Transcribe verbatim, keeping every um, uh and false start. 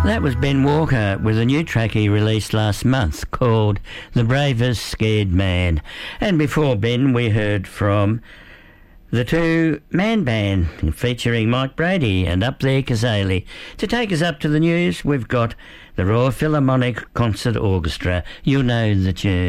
That was Ben Walker with a new track he released last month called The Bravest Scared Man. And before Ben, we heard from the two Man Band featuring Mike Brady and Up There Kazali. To take us up to the news, we've got the Royal Philharmonic Concert Orchestra. You'll know the tune.